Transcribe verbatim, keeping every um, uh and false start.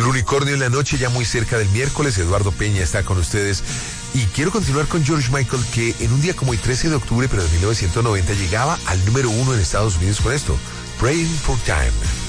Unicornio en la noche, ya muy cerca del miércoles. Eduardo Peña está con ustedes. Y quiero continuar con George Michael, que en un día como el trece de octubre, pero de mil novecientos noventa, llegaba al número uno en Estados Unidos con esto, Praying for Time.